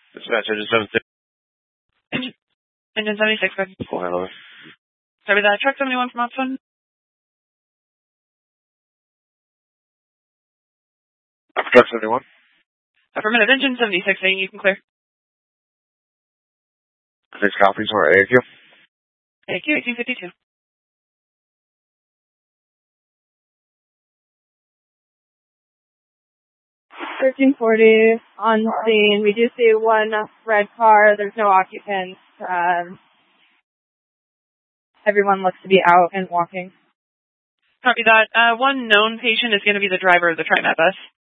Dispatch engine 76. Engine 76, go ahead. Full handle. Sorry, that truck 71 from Oxford. Truck 71. Affirmative, engine 76, saying you can clear. 6 copies for AQ. AQ 1852. 1340 on scene. We do see one red car. There's no occupants. Everyone looks to be out and walking. Copy that. One known patient is going to be the driver of the TriMet bus.